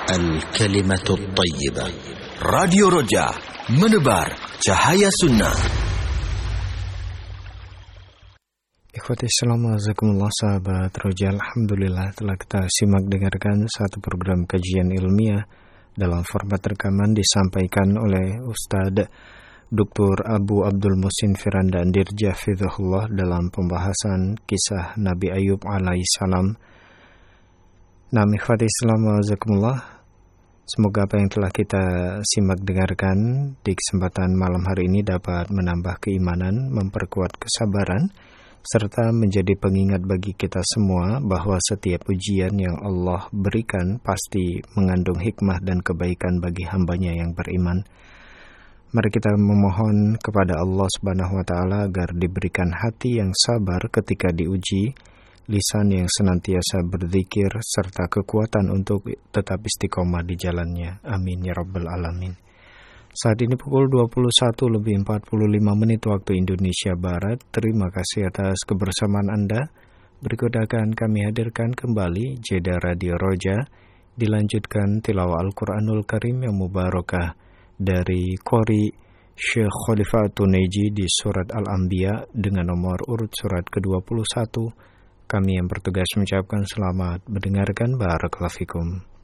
الكلمة الطيبة. راديو رجاء menebar cahaya sunnah. Ikhwati assalamualaikum sahabat Roja, alhamdulillah telah kita simak dengarkan satu program kajian ilmiah dalam format rekaman disampaikan oleh Ustadz Dr. Abu Abdul Musin Firanda Dirja Hafizahullah dalam pembahasan kisah Nabi Ayub alaihissalam. Ikhwati assalamualaikum. Semoga apa yang telah kita simak dengarkan di kesempatan malam hari ini dapat menambah keimanan, memperkuat kesabaran, serta menjadi pengingat bagi kita semua bahwa setiap ujian yang Allah berikan pasti mengandung hikmah dan kebaikan bagi hambanya yang beriman. Mari kita memohon kepada Allah Subhanahu wa Ta'ala agar diberikan hati yang sabar ketika diuji, lisan yang senantiasa berzikir, serta kekuatan untuk tetap istiqomah di jalannya. Amin ya rabbal alamin. Saat ini pukul 21:45 waktu Indonesia Barat. Terima kasih atas kebersamaan Anda. Berikut akan kami hadirkan kembali jeda Radio Roja, dilanjutkan tilawah Al-Quranul Karim yang mubarakah dari Qori Syekh Khalifatul Neji di surat Al-Anbiya dengan nomor urut surat ke-21. Kami yang bertugas mengucapkan selamat mendengarkan. Barakallahu fikum.